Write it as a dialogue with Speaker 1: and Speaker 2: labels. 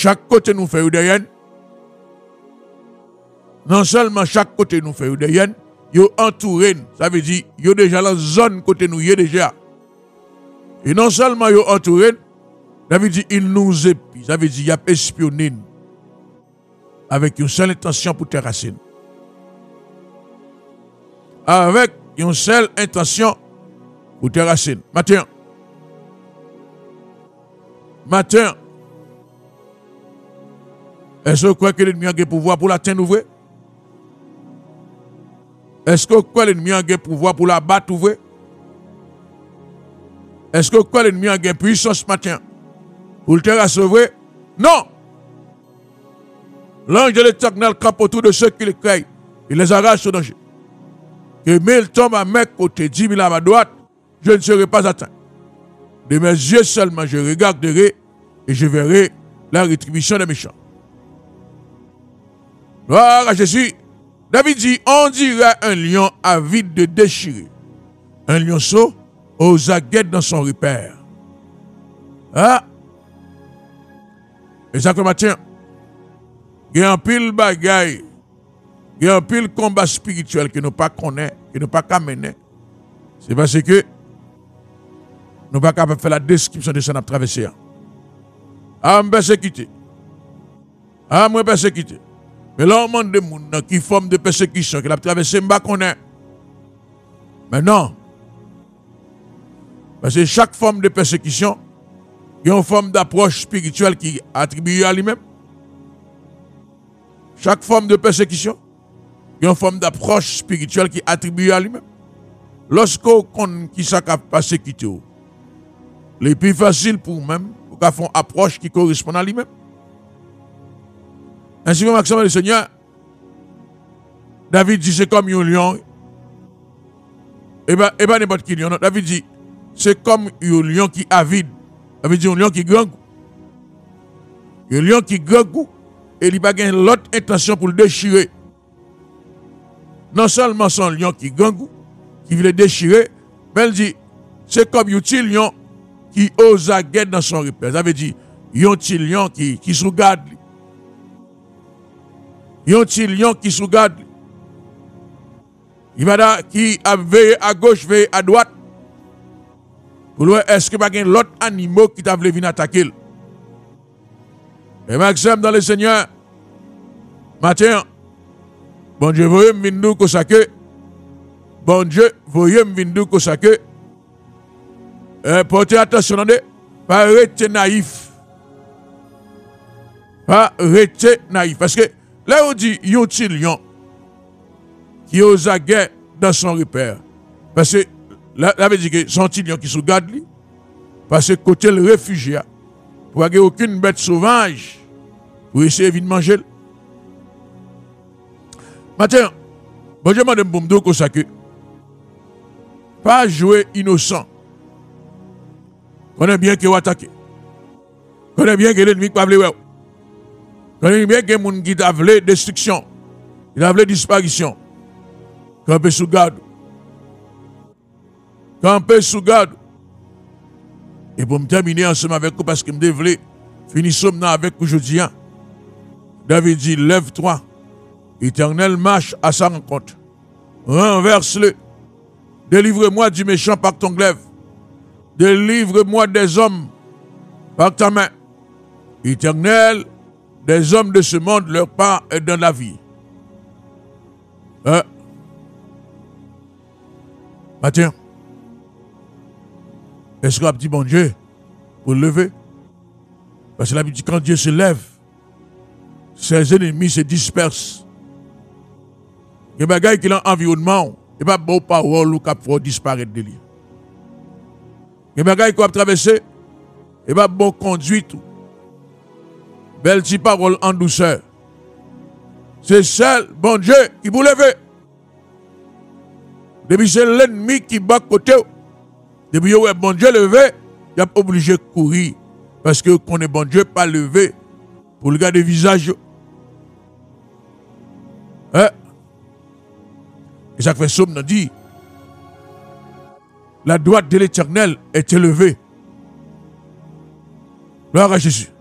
Speaker 1: chaque côté nous fait derrière. Non seulement chaque côté nous fait derrière, yo entouré, ça veut dire yo déjà la zone côté nous y est déjà. Et non seulement yo entouré, ça veut dire il nous épie, ça veut dire il a espionné avec une seule intention pour terrasser. Avec une seule intention pour terrasser. Matin, est-ce que vous croyez que l'ennemi a le pouvoir pour l'atteindre ouvrir? Est-ce que vous croyez que l'ennemi a le pouvoir pour la battre ouvrir? Est-ce que vous croyez que l'ennemi a une puissance ce matin pour le terrasser ouvrir? Non! L'ange de l'Éternel campe autour de ceux qui le craignent. Il les arrache au danger. Que 1000 tombent à mes côtés, 10 000 à ma droite, je ne serai pas atteint. De mes yeux seulement, je regarderai et je verrai la rétribution des méchants. Gloire à Jésus. David dit, on dirait un lion avide de déchirer. Un lionceau aux aguettes dans son repère. Ah! Et ça que matin, il y a un pile bagaille, il y a un pile combat spirituel que nous pas connaît, que nous pas mener. C'est parce que nous pas capable de faire la description de ce qu'on a traversé. Ah, me persécuter. Ah, me persécuter. Mais là, on demande des gens qui forment de persécution, qui a traversé, je ne connais pas. Mais non. Parce que chaque forme de persécution, il y a une forme d'approche spirituelle qui est attribuée à lui-même. Chaque forme de persécution, il y a une forme d'approche spirituelle qui est attribuée à lui-même. Lorsqu'on connaît qui ça a persécuté, le plus facile pour vous-même, pour qu'on fasse une approche qui correspond à lui-même. Ainsi que Maxime le Seigneur, David dit c'est comme un lion. Et bien n'importe qui lion. David dit c'est comme un lion qui est avide. David dit un lion qui grand. Un lion qui grand et il n'a pas l'autre intention pour le déchirer. Non seulement son lion qui grand, qui veut le déchirer, mais il dit c'est comme un petit lion qui ose à guette dans son repère. Ça veut dire un petit lion qui se regarde. Il y a un petit lion qui se regarde. Il va qui a veillé à gauche, veillé à droite. Pour voir est-ce que il y a l'autre animal qui t'a voulu venir attaquer. Et Maxime dans le Seigneur, matin, bon Dieu, voyez me venir comme ça que, bon Dieu, voyez me venir comme ça que, portez attention, pas rester naïf. Pas rester naïf. Parce que là, on dit, il y a un petit lion qui ose à guerre dans son repère. Parce que là, veut dire que son petit lion qui se garde, parce que côté le réfugié, pour qu'il n'y ait aucune bête sauvage pour essayer de manger. Maintenant, bon, je demande pour me dire que pas jouer innocent. Connais bien qu'il va attaquer. Connais bien que l'ennemi va vouloir. Connais bien que les gens qui ont voulu destruction, qui ont voulu disparition. Camper sous garde. Camper sous garde. Et pour me terminer ensemble avec vous, parce que je voulais finir avec vous aujourd'hui. David dit, lève-toi. Éternel marche à sa rencontre. Renverse-le. Délivre-moi du méchant par ton glaive. Délivre-moi des hommes par ta main. Éternel, des hommes de ce monde, leur part est dans la vie. Matin, est-ce qu'on a dit bon Dieu pour le lever? Parce que la Bible dit quand Dieu se lève, ses ennemis se dispersent. Il y a des gens qui ont l'environnement, et pas beau parole ou qui font disparaître de lui. Il y a des gens qui ont traversé, et pas bon conduite. Belle petite parole en douceur. C'est seul, bon Dieu, qui vous lève. Depuis c'est l'ennemi qui bat côté. Depuis que bon Dieu levé, il est obligé de courir. Parce que qu'on est bon Dieu pas levé pour le garder visage. Et ça fait somme nous dit, la droite de l'Éternel est élevée. Gloire à Jésus.